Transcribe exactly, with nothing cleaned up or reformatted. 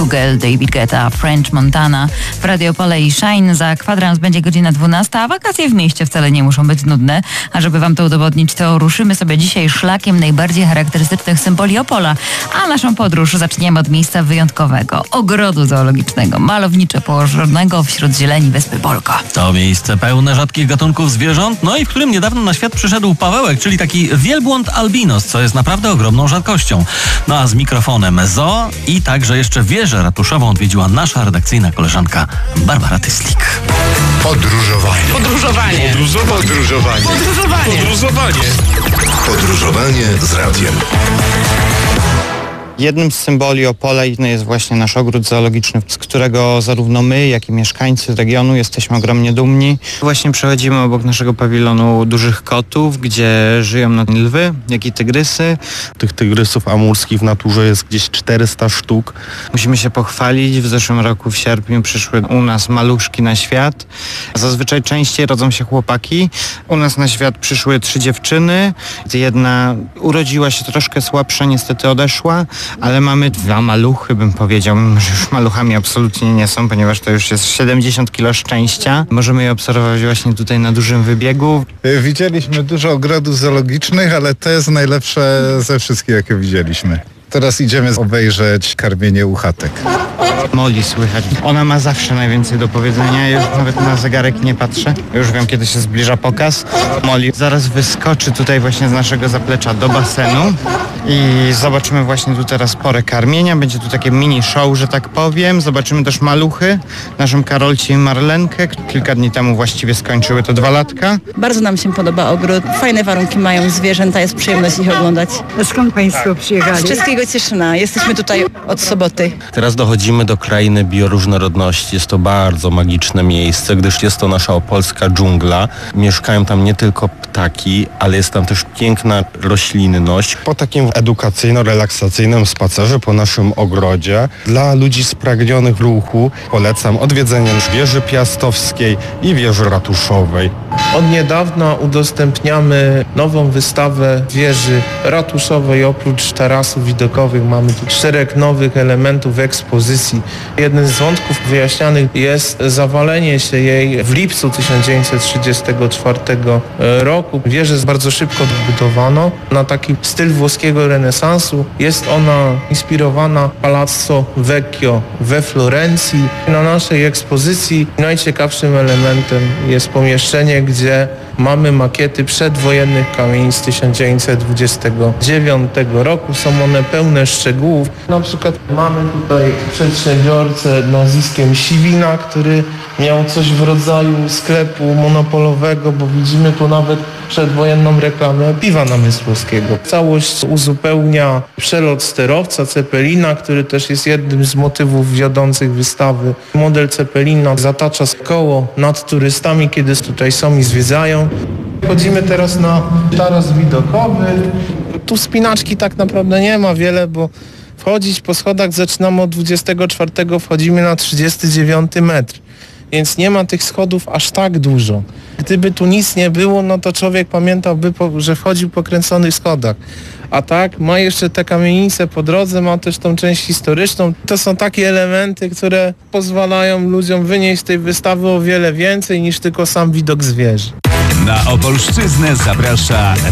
Tugel, David Guetta, French Montana w Radio Opole i Shine. Za kwadrans będzie godzina dwunasta, a wakacje w mieście wcale nie muszą być nudne. A żeby wam to udowodnić, to ruszymy sobie dzisiaj szlakiem najbardziej charakterystycznych symboli Opola. A naszą podróż zaczniemy od miejsca wyjątkowego. Ogrodu zoologicznego, malowniczo położonego wśród zieleni wyspy Bolko. To miejsce pełne rzadkich gatunków zwierząt, no i w którym niedawno na świat przyszedł Pawełek, czyli taki wielbłąd albinos, co jest naprawdę ogromną rzadkością. No a z mikrofonem zoo i także jeszcze wieżę ratuszową odwiedziła nasza redakcyjna koleżanka Barbara Tyslik. Podróżowanie. Podróżowanie. Podróżowanie. Podróżowanie. Podróżowanie. Podróżowanie. Podróżowanie z radiem. Jednym z symboli Opola jest właśnie nasz ogród zoologiczny, z którego zarówno my, jak i mieszkańcy regionu jesteśmy ogromnie dumni. Właśnie przechodzimy obok naszego pawilonu dużych kotów, gdzie żyją na lwy, jak i tygrysy. Tych tygrysów amurskich w naturze jest gdzieś czterysta sztuk. Musimy się pochwalić, w zeszłym roku w sierpniu przyszły u nas maluszki na świat. Zazwyczaj częściej rodzą się chłopaki. U nas na świat przyszły trzy dziewczyny. Jedna urodziła się troszkę słabsza, niestety odeszła. Ale mamy dwa maluchy, bym powiedział, że już maluchami absolutnie nie są, ponieważ to już jest siedemdziesiąt kilo szczęścia. Możemy je obserwować właśnie tutaj na dużym wybiegu. Widzieliśmy dużo ogrodów zoologicznych, ale to jest najlepsze ze wszystkich, jakie widzieliśmy. Teraz idziemy obejrzeć karmienie uchatek. Molly słychać. Ona ma zawsze najwięcej do powiedzenia. Ja już nawet na zegarek nie patrzę. Już wiem, kiedy się zbliża pokaz. Molly zaraz wyskoczy tutaj właśnie z naszego zaplecza do basenu i zobaczymy właśnie tu teraz porę karmienia. Będzie tu takie mini show, że tak powiem. Zobaczymy też maluchy, naszą Karolcie i Marlenkę. Kilka dni temu właściwie skończyły to dwa latka. Bardzo nam się podoba ogród. Fajne warunki mają zwierzęta, jest przyjemność ich oglądać. Skąd Państwo przyjechali? Z czeskiego Cieszyna. Jesteśmy tutaj od soboty. Teraz dochodzimy do krainy bioróżnorodności. Jest to bardzo magiczne miejsce, gdyż jest to nasza opolska dżungla. Mieszkają tam nie tylko ptaki, ale jest tam też piękna roślinność. Po takim edukacyjno-relaksacyjnym spacerze po naszym ogrodzie dla ludzi spragnionych ruchu polecam odwiedzenie wieży piastowskiej i wieży ratuszowej. Od niedawna udostępniamy nową wystawę wieży ratuszowej. Oprócz tarasów widokowych mamy tu szereg nowych elementów ekspozycji. Jeden z wątków wyjaśnianych jest zawalenie się jej w lipcu tysiąc dziewięćset trzydziestego czwartego roku. Wieżę bardzo szybko wybudowano na taki styl włoskiego renesansu. Jest ona inspirowana Palazzo Vecchio we Florencji. Na naszej ekspozycji najciekawszym elementem jest pomieszczenie, gdzie mamy makiety przedwojennych kamienic z tysiąc dziewięćset dwudziestego dziewiątego roku. Są one pełne szczegółów. Na przykład mamy tutaj przedsiębiorcę nazwiskiem Siwina, który miał coś w rodzaju sklepu monopolowego, bo widzimy tu nawet przedwojenną reklamę piwa namysłowskiego. Całość uzupełnia przelot sterowca Cepelina, który też jest jednym z motywów wiodących wystawy. Model Cepelina zatacza koło nad turystami, kiedy tutaj są i zwiedzają. Chodzimy teraz na taras widokowy. Tu wspinaczki tak naprawdę nie ma wiele, bo wchodzić po schodach zaczynamy od dwudziestego czwartego, wchodzimy na trzydziesty dziewiąty metr. Więc nie ma tych schodów aż tak dużo. Gdyby tu nic nie było, no to człowiek pamiętałby, że wchodził po kręconych schodach. A tak, ma jeszcze te kamienice po drodze, ma też tą część historyczną. To są takie elementy, które pozwalają ludziom wynieść z tej wystawy o wiele więcej niż tylko sam widok zwierzy. Na Opolszczyznę zaprasza